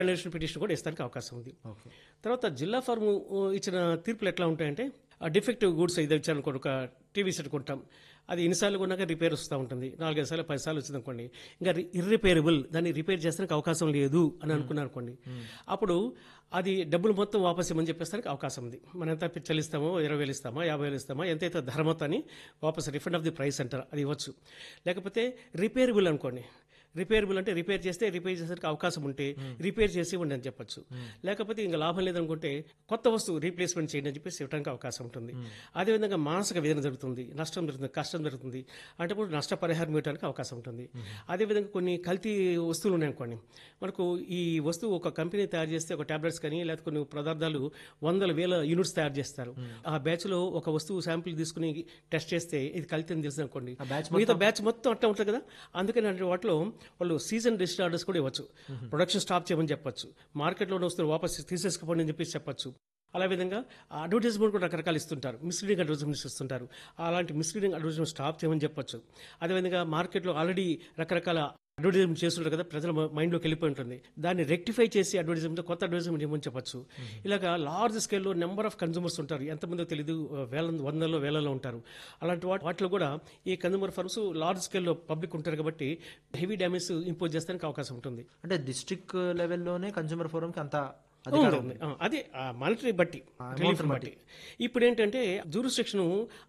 Condensation petition కూడా ఇస్తానికి అవకాశం ఉంది. ఓకే. తర్వాత జిల్లా ఫార్మ్ ఇచ్చిన తీర్పులు ఎట్లా ఉంటాయంటే, ఆ డిఫెక్టివ్ గూడ్స్ ఇది ఇచ్చారనుకోండి, ఒక టీవీ సెట్ కొంటాం, అది ఎన్నిసార్లు కొన్నాక రిపేర్ వస్తూ ఉంటుంది, 4-5 సార్లు 10 సార్లు వచ్చింది అనుకోండి, ఇంకా ఇర్రిపేరబుల్, దాన్ని రిపేర్ చేస్తానికి అవకాశం లేదు అని అనుకున్నారు అనుకోండి, అప్పుడు అది డబ్బులు మొత్తం వాపస్ ఇవ్వమని చెప్పేస్తానికి అవకాశం ఉంది. మనం ఎంత చెల్లిస్తామో 20,000 ఇస్తామా 50,000 ఇస్తామా ఎంతైతే ధర మొత్తాన్ని వాపస్ రిఫండ్ ఆఫ్ ది ప్రైస్ అంటారు, అది ఇవ్వచ్చు. లేకపోతే రిపేరబుల్ అనుకోండి, రిపేరబుల్ అంటే రిపేర్ చేసేసరికి అవకాశం ఉంటే రిపేర్ చేసి ఇవ్వండి అని చెప్పొచ్చు. లేకపోతే ఇంకా లాభం లేదనుకుంటే కొత్త వస్తువు రీప్లేస్మెంట్ చేయండి అని చెప్పేసి ఇవ్వడానికి అవకాశం ఉంటుంది. అదేవిధంగా మానసిక వేదన జరుగుతుంది, నష్టం జరుగుతుంది, కష్టం జరుగుతుంది అంటే ఇప్పుడు నష్టపరిహారం ఇవ్వడానికి అవకాశం ఉంటుంది. అదేవిధంగా కొన్ని కల్తీ వస్తువులు ఉన్నాయనుకోండి, మనకు ఈ వస్తువు ఒక కంపెనీ తయారు చేస్తే ఒక టాబ్లెట్స్ కానీ లేకపోతే కొన్ని పదార్థాలు 100,000 యూనిట్స్ తయారు చేస్తారు. ఆ బ్యాచ్లో ఒక వస్తువు శాంపిల్ తీసుకుని టెస్ట్ చేస్తే ఇది కల్తీ అని తెలిసింది అనుకోండి, మిగతా బ్యాచ్ మొత్తం అట్లా ఉంటుంది కదా. అందుకని అంటే వాటిలో వాళ్ళు సీజన్ రిజిస్టర్ ఆర్డర్స్ కూడా ఇవ్వచ్చు, ప్రొడక్షన్ స్టాప్ చేయమని చెప్పొచ్చు, మార్కెట్లో వస్తువులు వాపస్ తీసేసుకోండి అని చెప్పేసి చెప్పొచ్చు. అలా విధంగా అడ్వర్టైజ్మెంట్ కూడా రకరకాలు ఇస్తుంటారు, మిస్లీడింగ్ అడ్వర్టైజ్మెంట్స్ ఇస్తుంటారు, అలాంటి మిస్లీడింగ్ అడ్వర్టైజ్మెంట్ స్టాప్ చేయమని చెప్పొచ్చు. అదేవిధంగా మార్కెట్లో ఆల్రెడీ రకరకాల అడ్వర్టైజ్మెంట్ చేస్తుంటారు కదా, ప్రజల మైండ్లోకి వెళ్ళిపోయి ఉంటుంది, దాన్ని రెక్టిఫై చేసి అడ్వర్టైజ్మెంట్ కొత్త అడ్వర్టైజ్మెంట్ ఇవ్వమని చెప్పచ్చు. ఇలాగా లార్జ్ స్కేల్లో నెంబర్ ఆఫ్ కన్జ్యూమర్స్ ఉంటారు, ఎంతమందో తెలియదు, వందల్లో వేలలో ఉంటారు. అలాంటి వాటిలో కూడా ఈ కన్జ్యూమర్ ఫర్మ్స్ లార్జ్ స్కేల్లో పబ్లిక్ ఉంటారు కాబట్టి హెవీ డ్యామేజ్ ఇంపోజ్ చేస్తానికి అవకాశం ఉంటుంది. అంటే డిస్ట్రిక్ట్ లెవెల్లోనే కన్స్యూమర్ ఫోరంకి అంత ఉంది. అదే మానిటరీ బట్టి, రిలీఫ్ బట్టి. ఇప్పుడు ఏంటంటే జ్యూరిస్డిక్షన్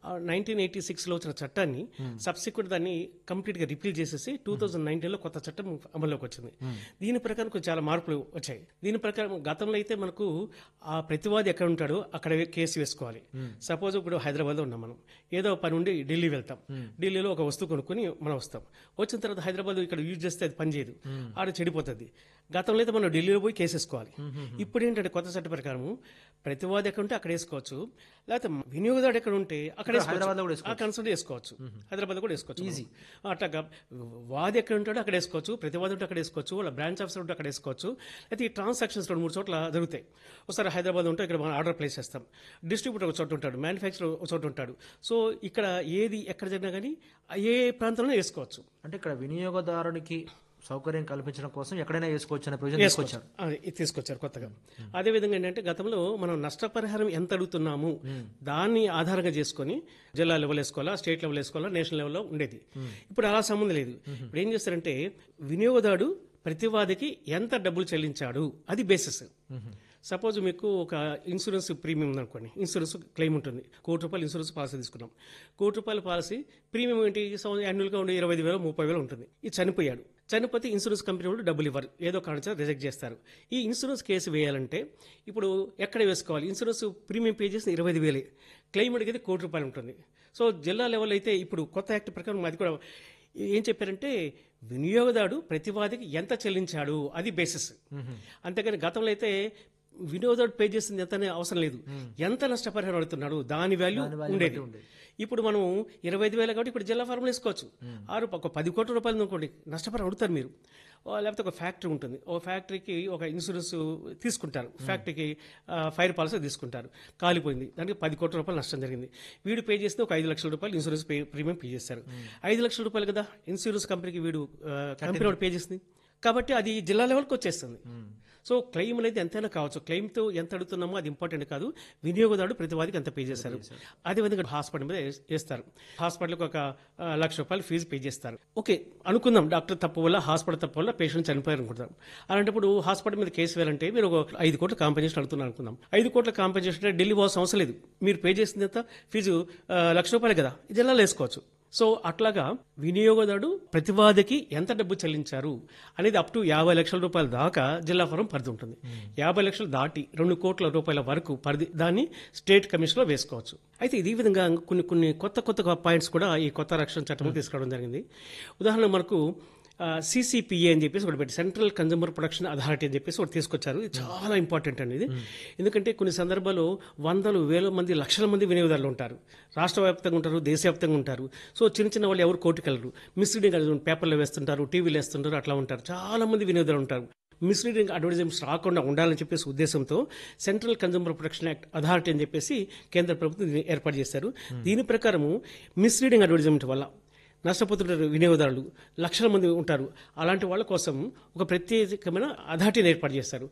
1986లో వచ్చిన చట్టాన్ని సబ్సిక్వెంట్ దాన్ని కంప్లీట్గా రిపీల్ చేసేసి 2019లో కొత్త చట్టం అమల్లోకి వచ్చింది. దీని ప్రకారం కొంచెం చాలా మార్పులు వచ్చాయి. దీని ప్రకారం గతంలో అయితే మనకు ఆ ప్రతివాది ఎక్కడ ఉంటాడో అక్కడ కేసు వేసుకోవాలి. సపోజ్ ఇప్పుడు హైదరాబాద్లో ఉన్నాం, మనం ఏదో పని ఉండి ఢిల్లీ వెళ్తాం, ఢిల్లీలో ఒక వస్తువు కొనుక్కొని మనం వస్తాం, వచ్చిన తర్వాత హైదరాబాద్ ఇక్కడ యూజ్ చేస్తే అది పని చేయదు, ఆడ చెడిపోతుంది. గతంలో అయితే మనం ఢిల్లీలో పోయి కేసు వేసుకోవాలి. ఇప్పుడు ఏంటంటే కొత్త చట్ట ప్రకారం ప్రతివాది ఎక్కడ ఉంటే అక్కడ వేసుకోవచ్చు, లేకపోతే వినియోగదారుడు ఎక్కడ ఉంటే అక్కడ కన్సల్ట్ చేసుకోవచ్చు, హైదరాబాద్ కూడా వేసుకోవచ్చు ఈజీ. అట్లా వాది ఎక్కడ ఉంటాడో అక్కడ వేసుకోవచ్చు, ప్రతివాది ఉంటే అక్కడ వేసుకోవచ్చు, వాళ్ళ బ్రాంచ్ ఆఫీసర్ ఉంటే అక్కడ వేసుకోవచ్చు. అయితే ఈ ట్రాన్సాక్షన్స్ 2-3 చోట్ల జరుగుతాయి. ఒకసారి హైదరాబాద్ ఉంటే ఇక్కడ మనం ఆర్డర్ ప్లేస్ చేస్తాం, డిస్ట్రిబ్యూటర్ ఒక చోట ఉంటాడు, మ్యానుఫ్యాక్చరర్ ఒక చోట ఉంటాడు. సో ఇక్కడ ఏది ఎక్కడ జరిగినా కానీ ఏ ప్రాంతంలో వేసుకోవచ్చు. అంటే ఇక్కడ వినియోగదారునికి సౌకర్యం కల్పించడం కోసం ఎక్కడైనా వేసుకోవచ్చు అనే ప్రయోజనం తీసుకొచ్చారు కొత్తగా. అదేవిధంగా ఏంటంటే గతంలో మనం నష్టపరిహారం ఎంత అడుగుతున్నాము దాన్ని ఆధారంగా చేసుకొని జిల్లా లెవెల్ వేసుకోవాలా, స్టేట్ లెవెల్ వేసుకోవాలా, నేషనల్ లెవెల్లో ఉండేది. ఇప్పుడు అలా సంబంధం లేదు. ఇప్పుడు ఏం చేస్తారంటే వినియోగదారుడు ప్రతివాదికి ఎంత డబ్బులు చెల్లించాడు అది బేసిస్. సపోజ్ మీకు ఒక ఇన్సూరెన్స్ ప్రీమియం ఉందనుకోండి, ఇన్సూరెన్స్ క్లెయిమ్ ఉంటుంది, ₹1,00,000 ఇన్సూరెన్స్ పాలసీ తీసుకున్నాం. ₹1,00,000 పాలసీ ప్రీమియం ఏంటి, యాన్యువల్గా ఉండే 25,000 30,000 ఉంటుంది. ఇది చనిపోతే ఇన్సూరెన్స్ కంపెనీ వాళ్ళు డబ్బులు ఇవ్వరు, ఏదో కారణం రిజెక్ట్ చేస్తారు. ఈ ఇన్సూరెన్స్ కేసు వేయాలంటే ఇప్పుడు ఎక్కడ వేసుకోవాలి, ఇన్సూరెన్స్ ప్రీమియం పే చేసిన 25,000, క్లెయిమ్ అడిగేది ₹1,00,000 ఉంటుంది. సో జిల్లా లెవెల్ అయితే ఇప్పుడు కొత్త యాక్ట్ ప్రకారం అది కూడా ఏం చెప్పారంటే వినియోగదారుడు ప్రతివాదికి ఎంత చెల్లించాడు అది బేసిస్. అంతేగాని గతంలో అయితే వినియోగదారుడు పే చేసింది ఎంత అవసరం లేదు, ఎంత నష్టపరిహారం అడుగుతున్నాడు దాని వాల్యూ ఉండేది. ఇప్పుడు మనం 25,000 కాబట్టి ఇప్పుడు జిల్లా ఫార్ములు వేసుకోవచ్చు. ఒక 10 కోట్ల రూపాయలు అనుకోండి నష్టపరిహారం అడుగుతారు మీరు. లేకపోతే ఒక ఫ్యాక్టరీ ఉంటుంది, ఒక ఫ్యాక్టరీకి ఒక ఇన్సూరెన్స్ తీసుకుంటారు, ఫ్యాక్టరీకి ఫైర్ పాలసీ తీసుకుంటారు, కాలిపోయింది, దానికి 10 కోట్ల రూపాయలు నష్టం జరిగింది. వీడు పే చేస్తే ఒక 5 లక్షల రూపాయలు ఇన్సూరెన్స్ ప్రీమియం పే చేస్తారు. 5 లక్షల రూపాయలు కదా ఇన్సూరెన్స్ కంపెనీకి వీడు కంపెనీ వాడు పే చేసింది కాబట్టి అది జిల్లా లెవెల్కి వచ్చేస్తుంది. సో క్లెయిమ్ అనేది ఎంతైనా కావచ్చు, క్లెయిమ్తో ఎంత అడుగుతున్నామో అది ఇంపార్టెంట్ కాదు, వినియోగదారుడు ప్రతివాదికి ఎంత పే చేశారు. అదేవిధంగా హాస్పిటల్ మీద వేస్తారు, హాస్పిటల్కి ఒక ₹1,00,000 ఫీజు పే చేస్తారు. ఓకే అనుకుందాం, డాక్టర్ తప్పు వల్ల హాస్పిటల్ తప్పు వల్ల పేషెంట్ చనిపోయారు అనుకుంటాం. అలాంటప్పుడు హాస్పిటల్ మీద కేసు వేయాలంటే మీరు ఒక 5 కోట్ల కాంపెన్సేషన్ అడుగుతున్నారు అనుకుందాం. 5 కోట్ల కాంపెన్సేషన్ అంటే ఢిల్లీ పోవాల్సిన అవసరం లేదు, మీరు పే చేసింది ఎంత ఫీజు ₹1,00,000 కదా, జిల్లాలో వేసుకోవచ్చు. సో అట్లాగా వినియోగదారుడు ప్రతివాదికి ఎంత డబ్బు చెల్లించారు అనేది అప్ టు 50 లక్షల రూపాయల దాకా జిల్లా ఫారం పరిధి ఉంటుంది. 50 లక్షలు దాటి 2 కోట్ల రూపాయల వరకు పరిధి దాన్ని స్టేట్ కమిషన్లో వేసుకోవచ్చు. అయితే ఇదే విధంగా కొన్ని కొత్త పాయింట్స్ కూడా ఈ కొత్త రక్షణ చట్టంలో తీసుకురావడం జరిగింది. ఉదాహరణ మనకు CCPA అని చెప్పేసి ఒకటి పెట్టి, సెంట్రల్ కన్జ్యూమర్ ప్రొటెక్షన్ అథారిటీ అని చెప్పేసి ఒకటి తీసుకొచ్చారు. ఇది చాలా ఇంపార్టెంట్ అండి ఇది. ఎందుకంటే కొన్ని సందర్భాల్లో వందలు వేల మంది లక్షల మంది వినియోగదారులు ఉంటారు, రాష్ట్ర వ్యాప్తంగా ఉంటారు, దేశవ్యాప్తంగా ఉంటారు. సో చిన్న వాళ్ళు ఎవరు కోర్టుకు వెళ్ళరు, మిస్లీడింగ్ పేపర్లో వేస్తుంటారు, టీవీలో వేస్తుంటారు, అట్లా ఉంటారు, చాలా మంది వినియోగదారులు ఉంటారు. మిస్లీడింగ్ అడ్వర్టైజ్మెంట్స్ రాకుండా ఉండాలని చెప్పేసి ఉద్దేశంతో central consumer protection act authority అని చెప్పేసి కేంద్ర ప్రభుత్వం ఏర్పాటు చేశారు. దీని ప్రకారము మిస్లీడింగ్ అడ్వర్టైజ్మెంట్ వల్ల నష్టపోతుంటారు వినియోగదారులు లక్షల మంది ఉంటారు. అలాంటి వాళ్ళ కోసం ఒక ప్రత్యేకమైన అథారిటీని ఏర్పాటు చేస్తారు.